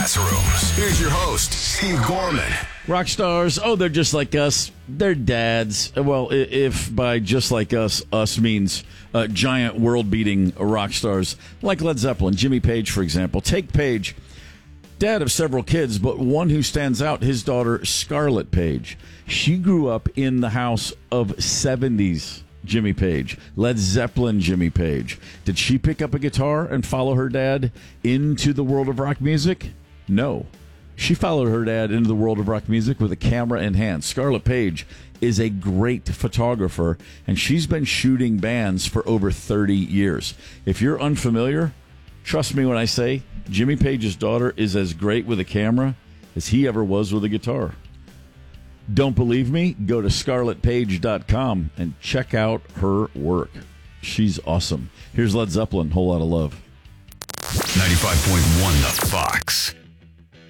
Rooms. Here's your host, Steve Gorman. Rock stars, they're just like us. They're dads. Well, if by just like us means giant world-beating rock stars like Led Zeppelin, Jimmy Page, for example. Take Page, dad of several kids, but one who stands out, his daughter, Scarlett Page. She grew up in the house of 70s Jimmy Page, Led Zeppelin Jimmy Page. Did she pick up a guitar and follow her dad into the world of rock music? No. She followed her dad into the world of rock music with a camera in hand. Scarlett Page is a great photographer, and she's been shooting bands for over 30 years. If you're unfamiliar, trust me when I say Jimmy Page's daughter is as great with a camera as he ever was with a guitar. Don't believe me? Go to scarlettpage.com and check out her work. She's awesome. Here's Led Zeppelin, Whole Lotta Love. 95.1 The Fox.